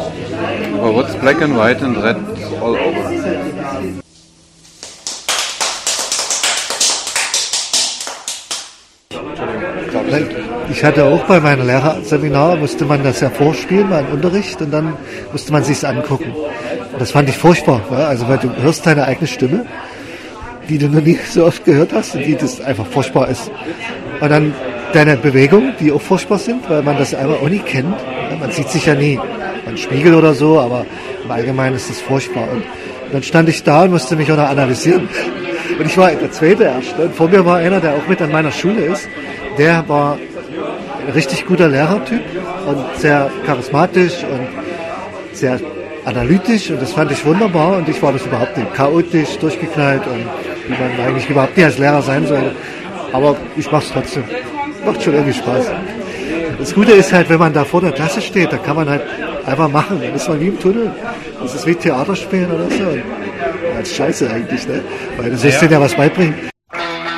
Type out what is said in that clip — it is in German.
But what's black and white and red all over? Ich hatte auch bei meinem Lehrerseminar, musste man das ja vorspielen, mal im Unterricht, und dann musste man sich's angucken. Und das fand ich furchtbar, ja? Also weil du hörst deine eigene Stimme, die du noch nie so oft gehört hast und die das einfach furchtbar ist. Und dann deine Bewegungen, die auch furchtbar sind, weil man das einfach auch nie kennt. Ja? Man sieht sich ja nie, man Spiegel oder so, aber im Allgemeinen ist das furchtbar. Und dann stand ich da und musste mich auch noch analysieren. Und ich war der Zweite erst. Und vor mir war einer, der auch mit an meiner Schule ist. Der war ein richtig guter Lehrertyp und sehr charismatisch und sehr analytisch, und das fand ich wunderbar, und ich war das überhaupt nicht chaotisch, durchgeknallt und wie man eigentlich überhaupt nicht als Lehrer sein sollte. Aber ich mach's trotzdem. Macht schon irgendwie Spaß. Das Gute ist halt, wenn man da vor der Klasse steht, da kann man halt einfach machen. Dann ist man wie im Tunnel. Das ist wie Theater spielen oder so. Und das ist scheiße eigentlich, ne? Weil du sollst denen ja was beibringen.